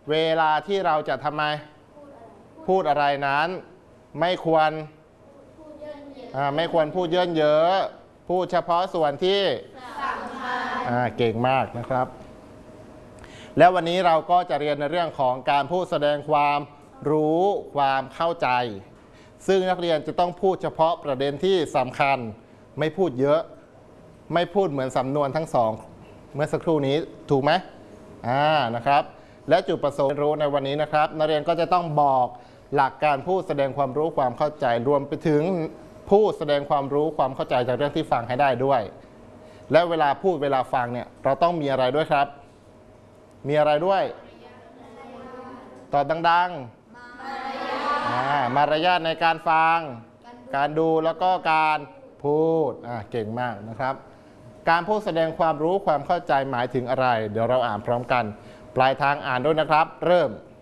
เวลาที่เราจะทำไมพูดอะไรนั้นไม่ควรพูดเยินเยอะพูดเฉพาะส่วนที่สำคัญเก่งมากนะครับแล้ววันนี้เราก็จะเรียนในเรื่องของการพูดแสดงความรู้ความเข้าใจซึ่งนักเรียนจะต้องพูดเฉพาะประเด็นที่สำคัญไม่พูดเยอะไม่พูดเหมือนสำนวนทั้งสองเมื่อสักครู่นี้ถูกไหมนะครับและจุดประสงค์รู้ในวันนี้นะครับนักเรียนก็จะต้องบอกหลักการพูดแสดงความรู้ความเข้าใจรวมไปถึงพูดแสดงความรู้ความเข้าใจจากเรื่องที่ฟังให้ได้ด้วยและเวลาพูดเวลาฟังเนี่ยเราต้องมีอะไรด้วยครับมีอะไรด้วยตอบดังๆมารยาทในการฟังการดูแล้วก็การพูดเก่งมากนะครับการพูดแสดงความรู้ความเข้าใจหมายถึงอะไรเดี๋ยวเราอ่านพร้อมกันปลายทางอ่านด้วยนะครับเริ่ม